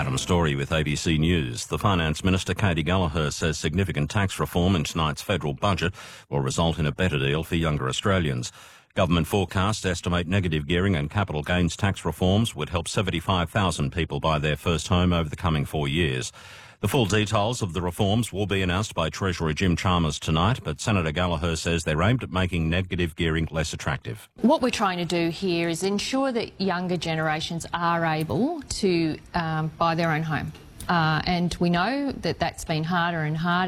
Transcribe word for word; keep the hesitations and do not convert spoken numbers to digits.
Adam Story with A B C News. The Finance Minister, Katy Gallagher, says significant tax reform in tonight's federal budget will result in a better deal for younger Australians. Government forecasts estimate negative gearing and capital gains tax reforms would help seventy-five thousand people buy their first home over the coming four years. The full details of the reforms will be announced by Treasurer Jim Chalmers tonight, but Senator Gallagher says they're aimed at making negative gearing less attractive. What we're trying to do here is ensure that younger generations are able to um, buy their own home. Uh, and we know that that's been harder and harder.